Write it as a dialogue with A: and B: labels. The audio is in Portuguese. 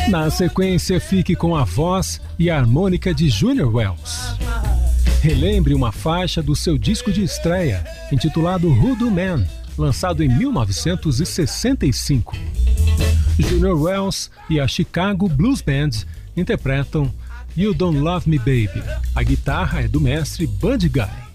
A: Na sequência, fique com a voz e a harmônica de Junior Wells. Relembre uma faixa do seu disco de estreia, intitulado Hoodoo Man, lançado em 1965. Junior Wells e a Chicago Blues Band interpretam You Don't Love Me Baby. A guitarra é do mestre Buddy Guy.